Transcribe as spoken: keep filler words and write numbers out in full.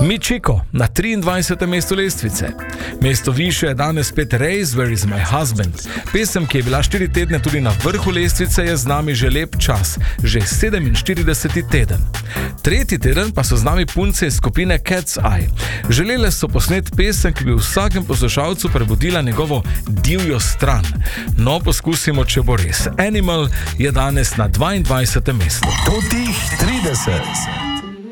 Michiko na triindvajsetem mestu lestvice. Mesto više je danes spet Raise, Where is my husband? Pesem, ki je bila štiri tedne tudi na vrhu lestvice, je z nami že lep čas, že sedeminštirideseti teden. Tretji teden pa so z nami punce iz skupine Cat's Eye. Želele so posnet pesem, ki bi vsakem poslušalcu prebudila njegovo divjo stran. No, poskusimo, če bo res. Animal je danes na dvaindvajsetem mestu. Totih trideset.